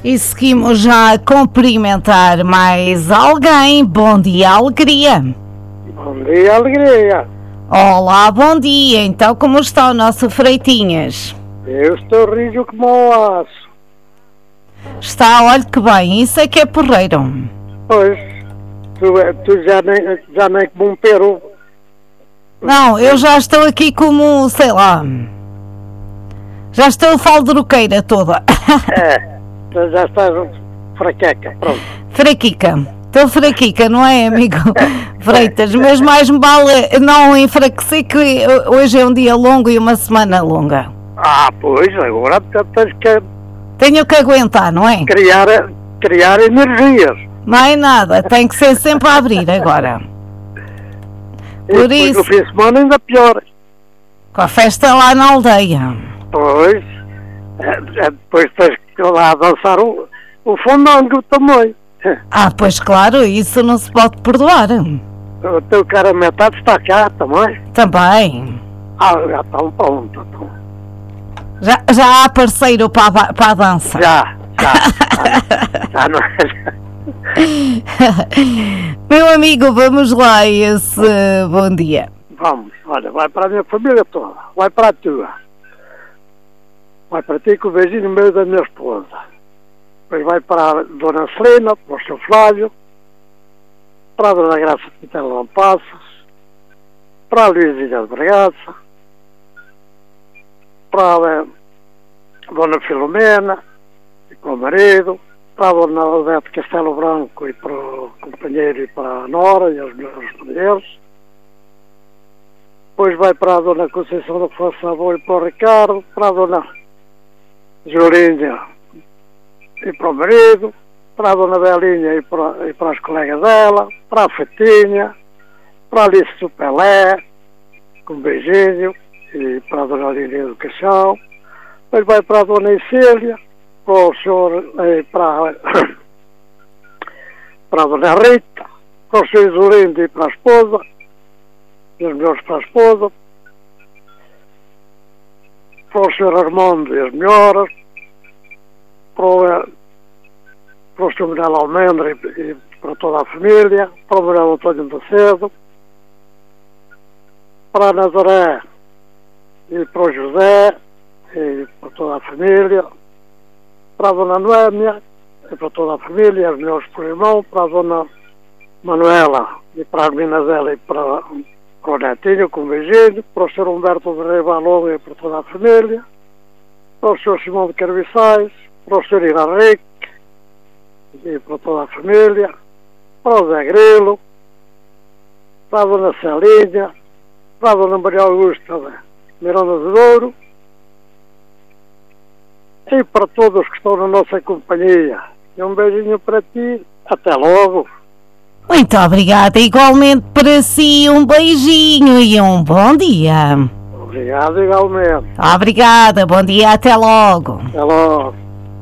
E seguimos já a cumprimentar mais alguém. Bom dia, alegria. Bom dia, alegria. Olá, bom dia. Então, como está o nosso Freitinhas? Eu estou rijo como o aço. Está, olha que bem, isso é que é porreiro. Pois, tu já nem como um peru. Não, eu já estou aqui como, sei lá, já estou faldroqueira toda. Tu já estás fraqueca, pronto. Fraquica. Estou fraquica, não é, amigo Freitas? Mas mais me vale não enfraquecer, que hoje é um dia longo e uma semana longa. Pois, agora tens que Tenho que aguentar, não é? criar energias. Mais nada, tem que ser sempre a abrir agora. Por E isso, no fim de semana ainda pior. com a festa lá na aldeia. Pois, depois tens que lá dançar o fandango também. Pois claro, isso não se pode perdoar. O teu cara metade está cá também. Também. Já estão pronto. Então. Já há parceiro para a dança. Já não é. Meu amigo, vamos lá esse bom dia. Vamos, olha, vai para a minha família toda, vai para a tua, vai para ti com o beijinho no meio da minha esposa, depois vai para a Dona Celina, para o seu Flávio, para a Dona Graça de Pitela Lampassos, para a Luizinha de Bragaça, para a Dona Filomena e para o marido, para a Dona Odete Castelo Branco e para o companheiro e para a Nora e os meus companheiros. Depois vai para a Dona Conceição da Força Boa e para o Ricardo, para a Dona Julinha e para o marido, para a Dona Belinha e para as colegas dela, para a Fetinha, para a Alice do Pelé, com um beijinho, e para a Dona Línia do Caixão. Depois vai para a Dona Isília, para o senhor, para a Dona Rita, para o senhor Isolindo e para a esposa, e os melhores para a esposa, para o senhor Armando e as melhoras, para o senhor Manuel Almendra e para toda a família, para o Manuel Antônio Macedo, para a Nazaré e para o José e para toda a família, para a Dona Noémia e para toda a família, os meus irmãos, para a Dona Manuela e para as meninas dela e para o netinho, com um beijinho, para o Sr. Humberto de Rei Balão e para toda a família, para o Sr. Simão de Carviçais, para o Sr. Henrique e para toda a família, para o Zé Grilo, para a Dona Celinha, para a Dona Maria Augusta de Miranda de Douro e para todos que estão na nossa companhia. E um beijinho para ti. Até logo. Muito obrigada, igualmente para si, um beijinho e um bom dia. Obrigado igualmente. Obrigada, bom dia, até logo. Até logo.